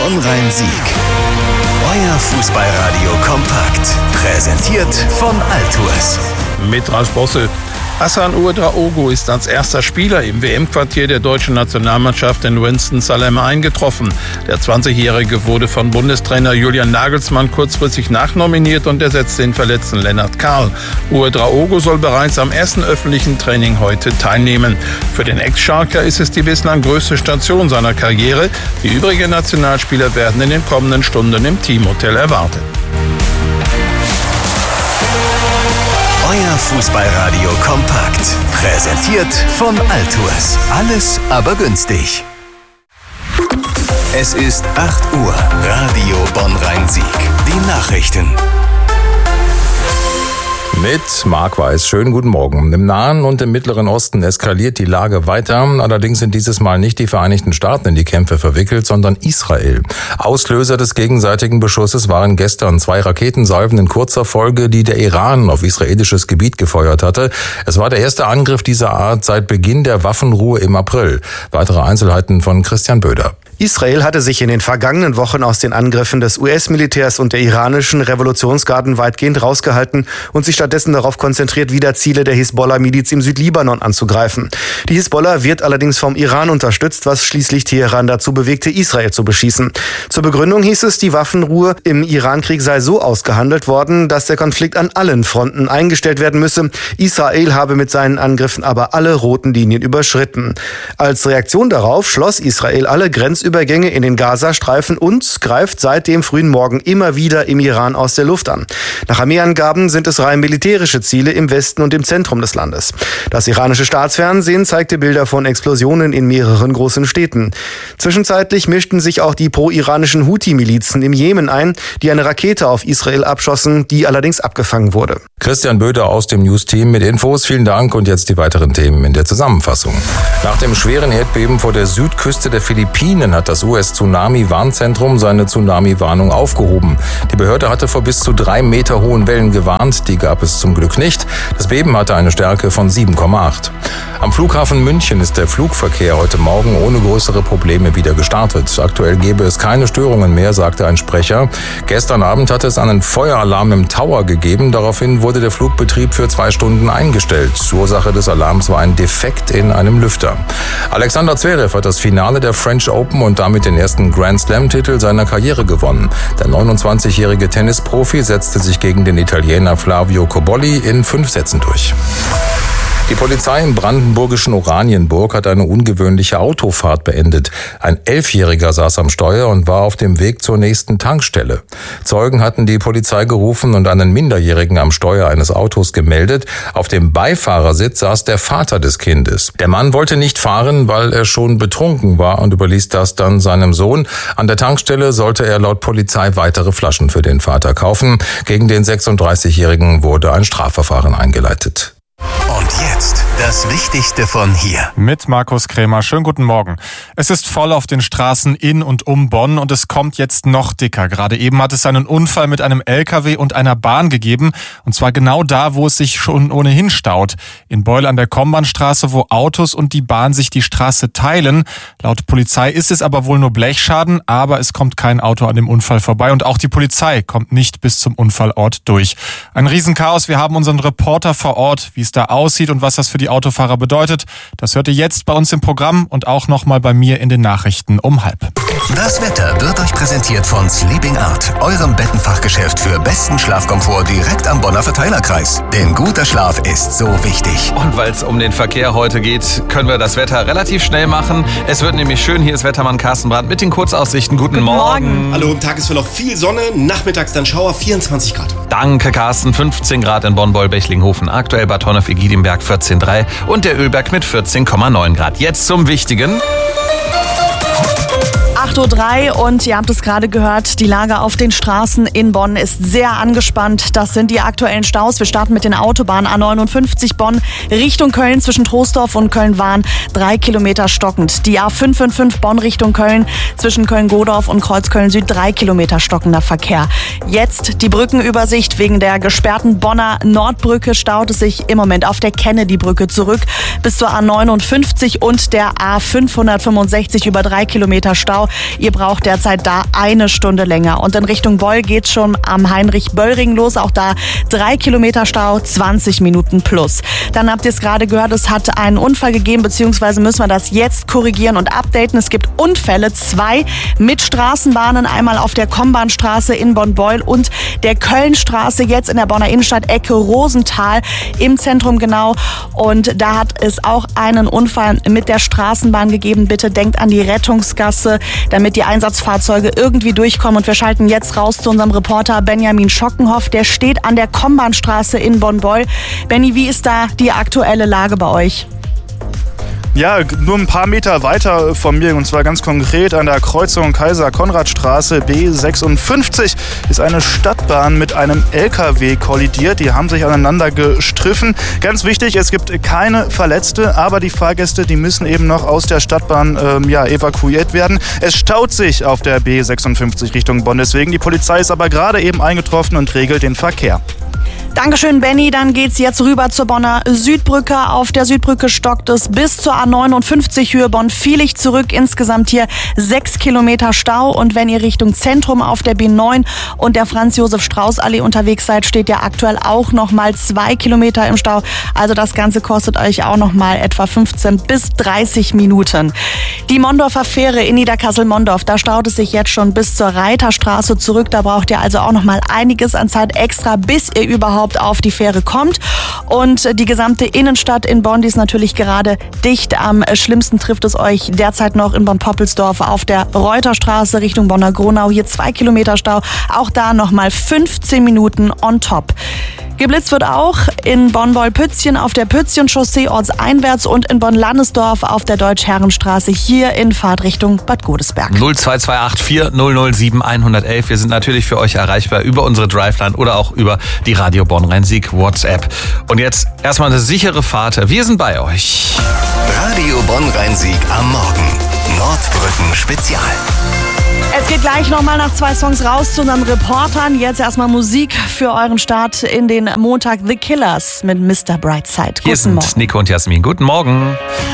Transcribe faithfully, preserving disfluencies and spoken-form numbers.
Bonn-Rhein-Sieg. Euer Fußballradio kompakt. Präsentiert von Altours. Mit Ralf Bosse. Hassan Ouedraogo ist als erster Spieler im W M-Quartier der deutschen Nationalmannschaft in Winston-Salem eingetroffen. Der zwanzigjährige wurde von Bundestrainer Julian Nagelsmann kurzfristig nachnominiert und ersetzte den verletzten Lennart Kahl. Ouedraogo soll bereits am ersten öffentlichen Training heute teilnehmen. Für den Ex-Schalker ist es die bislang größte Station seiner Karriere. Die übrigen Nationalspieler werden in den kommenden Stunden im Teamhotel erwartet. Euer Fußballradio kompakt. Präsentiert von Altours. Alles aber günstig. Es ist acht Uhr. Radio Bonn-Rhein-Sieg. Die Nachrichten. Mit Marc Weiß. Schönen guten Morgen. Im Nahen und im Mittleren Osten eskaliert die Lage weiter. Allerdings sind dieses Mal nicht die Vereinigten Staaten in die Kämpfe verwickelt, sondern Israel. Auslöser des gegenseitigen Beschusses waren gestern zwei Raketensalven in kurzer Folge, die der Iran auf israelisches Gebiet gefeuert hatte. Es war der erste Angriff dieser Art seit Beginn der Waffenruhe im April. Weitere Einzelheiten von Christian Böder. Israel hatte sich in den vergangenen Wochen aus den Angriffen des U S-Militärs und der iranischen Revolutionsgarden weitgehend rausgehalten und sich stattdessen darauf konzentriert, wieder Ziele der Hisbollah-Miliz im Südlibanon anzugreifen. Die Hisbollah wird allerdings vom Iran unterstützt, was schließlich Teheran dazu bewegte, Israel zu beschießen. Zur Begründung hieß es, die Waffenruhe im Irankrieg sei so ausgehandelt worden, dass der Konflikt an allen Fronten eingestellt werden müsse. Israel habe mit seinen Angriffen aber alle roten Linien überschritten. Als Reaktion darauf schloss Israel alle Grenzübergänge in den Gazastreifen und greift seit dem frühen Morgen immer wieder im Iran aus der Luft an. Nach Armeeangaben sind es rein militärische Ziele im Westen und im Zentrum des Landes. Das iranische Staatsfernsehen zeigte Bilder von Explosionen in mehreren großen Städten. Zwischenzeitlich mischten sich auch die pro-iranischen Houthi-Milizen im Jemen ein, die eine Rakete auf Israel abschossen, die allerdings abgefangen wurde. Christian Böder aus dem News-Team mit Infos. Vielen Dank und jetzt die weiteren Themen in der Zusammenfassung. Nach dem schweren Erdbeben vor der Südküste der Philippinen hat das U S-Tsunami-Warnzentrum seine Tsunami-Warnung aufgehoben. Die Behörde hatte vor bis zu drei Meter hohen Wellen gewarnt. Die gab es zum Glück nicht. Das Beben hatte eine Stärke von sieben Komma acht. Am Flughafen München ist der Flugverkehr heute Morgen ohne größere Probleme wieder gestartet. Aktuell gäbe es keine Störungen mehr, sagte ein Sprecher. Gestern Abend hatte es einen Feueralarm im Tower gegeben. Daraufhin wurde der Flugbetrieb für zwei Stunden eingestellt. Ursache des Alarms war ein Defekt in einem Lüfter. Alexander Zverev hat das Finale der French Open und damit den ersten Grand Slam-Titel seiner Karriere gewonnen. Der neunundzwanzigjährige Tennisprofi setzte sich gegen den Italiener Flavio Cobolli in fünf Sätzen durch. Die Polizei im brandenburgischen Oranienburg hat eine ungewöhnliche Autofahrt beendet. Ein Elfjähriger saß am Steuer und war auf dem Weg zur nächsten Tankstelle. Zeugen hatten die Polizei gerufen und einen Minderjährigen am Steuer eines Autos gemeldet. Auf dem Beifahrersitz saß der Vater des Kindes. Der Mann wollte nicht fahren, weil er schon betrunken war und überließ das dann seinem Sohn. An der Tankstelle sollte er laut Polizei weitere Flaschen für den Vater kaufen. Gegen den sechsunddreißigjährigen wurde ein Strafverfahren eingeleitet. Und jetzt das Wichtigste von hier. Mit Markus Krämer. Schönen guten Morgen. Es ist voll auf den Straßen in und um Bonn und es kommt jetzt noch dicker. Gerade eben hat es einen Unfall mit einem L K W und einer Bahn gegeben. Und zwar genau da, wo es sich schon ohnehin staut. In Beul an der Kombahnstraße, wo Autos und die Bahn sich die Straße teilen. Laut Polizei ist es aber wohl nur Blechschaden, aber es kommt kein Auto an dem Unfall vorbei. Und auch die Polizei kommt nicht bis zum Unfallort durch. Ein Riesenchaos. Wir haben unseren Reporter vor Ort, wie es da aussieht und was das für die Autofahrer bedeutet. Das hört ihr jetzt bei uns im Programm und auch nochmal bei mir in den Nachrichten um halb. Das Wetter wird euch präsentiert von Sleeping Art, eurem Bettenfachgeschäft für besten Schlafkomfort direkt am Bonner Verteilerkreis. Denn guter Schlaf ist so wichtig. Und weil es um den Verkehr heute geht, können wir das Wetter relativ schnell machen. Es wird nämlich schön. Hier ist Wettermann Carsten Brandt mit den Kurzaussichten. Guten, Guten Morgen. Morgen. Hallo, im Tagesverlauf viel Sonne, nachmittags dann Schauer, vierundzwanzig Grad. Danke, Carsten. fünfzehn Grad in Bonn-Beul-Bechlinghofen, aktuell Bad Honnef-Egidimberg vierzehn Komma drei und der Ölberg mit vierzehn Komma neun Grad. Jetzt zum Wichtigen. acht Uhr drei und ihr habt es gerade gehört, die Lage auf den Straßen in Bonn ist sehr angespannt. Das sind die aktuellen Staus. Wir starten mit den Autobahnen A neunundfünfzig Bonn Richtung Köln zwischen Troisdorf und Köln-Wahn, drei Kilometer stockend. Die A fünf fünf fünf Bonn Richtung Köln zwischen Köln-Godorf und Kreuzköln Süd, drei Kilometer stockender Verkehr. Jetzt die Brückenübersicht. Wegen der gesperrten Bonner Nordbrücke staut es sich im Moment auf der Kennedy-Brücke zurück bis zur A neunundfünfzig und der A fünfhundertfünfundsechzig über drei Kilometer Stau. Ihr braucht derzeit da eine Stunde länger. Und in Richtung Beul geht's schon am Heinrich-Böll-Ring los. Auch da drei Kilometer Stau, zwanzig Minuten plus. Dann habt ihr es gerade gehört, es hat einen Unfall gegeben, beziehungsweise müssen wir das jetzt korrigieren und updaten. Es gibt Unfälle, zwei mit Straßenbahnen, einmal auf der Kombahnstraße in Bonn-Beul und der Kölnstraße, jetzt in der Bonner Innenstadt, Ecke Rosenthal, im Zentrum genau. Und da hat es auch einen Unfall mit der Straßenbahn gegeben. Bitte denkt an die Rettungsgasse, damit die Einsatzfahrzeuge irgendwie durchkommen. Und wir schalten jetzt raus zu unserem Reporter Benjamin Schockenhoff. Der steht an der Kombahnstraße in Bonn-Beul. Benni, wie ist da die aktuelle Lage bei euch? Ja, nur ein paar Meter weiter von mir, und zwar ganz konkret an der Kreuzung Kaiser-Konrad-Straße B sechsundfünfzig ist eine Stadtbahn mit einem L K W kollidiert. Die haben sich aneinander gestriffen. Ganz wichtig, es gibt keine Verletzte, aber die Fahrgäste, die müssen eben noch aus der Stadtbahn ähm, ja, evakuiert werden. Es staut sich auf der B sechsundfünfzig Richtung Bonn. Deswegen, die Polizei ist aber gerade eben eingetroffen und regelt den Verkehr. Dankeschön, Benni. Dann geht's jetzt rüber zur Bonner Südbrücke. Auf der Südbrücke stockt es bis zur A neunundfünfzig Höhe Bonn-Vielig zurück. Insgesamt hier sechs Kilometer Stau. Und wenn ihr Richtung Zentrum auf der B neun und der Franz-Josef-Strauß-Allee unterwegs seid, steht ihr aktuell auch noch mal zwei Kilometer im Stau. Also das Ganze kostet euch auch noch mal etwa fünfzehn bis dreißig Minuten. Die Mondorfer Fähre in Niederkassel-Mondorf, da staut es sich jetzt schon bis zur Reiterstraße zurück. Da braucht ihr also auch noch mal einiges an Zeit extra, bis ihr überhaupt auf die Fähre kommt. Und die gesamte Innenstadt in Bonn, die ist natürlich gerade dicht. Am schlimmsten trifft es euch derzeit noch in Bonn-Poppelsdorf auf der Reuterstraße Richtung Bonner Gronau. Hier zwei Kilometer Stau. Auch da nochmal fünfzehn Minuten on top. Geblitzt wird auch in Bonn-Beul-Pützchen auf der Pützchen-Chaussee ortseinwärts und in Bonn-Lannesdorf auf der Deutsch-Herrenstraße hier in Fahrtrichtung Bad Godesberg. null zwei zwei acht vier null null sieben eins eins eins. Wir sind natürlich für euch erreichbar über unsere Driveline oder auch über die Radio Bonn-Rhein-Sieg WhatsApp. Und jetzt erstmal eine sichere Fahrt. Wir sind bei euch. Radio Bonn-Rhein-Sieg am Morgen. Nordbrücken Spezial. Es geht gleich nochmal nach zwei Songs raus zu unseren Reportern. Jetzt erstmal Musik für euren Start in den Montag. The Killers mit Mister Brightside. Hier sind Nico und Jasmin. Guten Morgen.